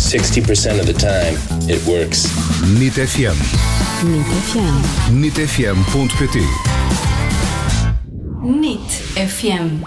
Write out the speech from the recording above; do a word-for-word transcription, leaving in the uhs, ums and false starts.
sixty percent of the time, it works. N I T F M. N I T F M. N I T F M ponto pt. N I T F M.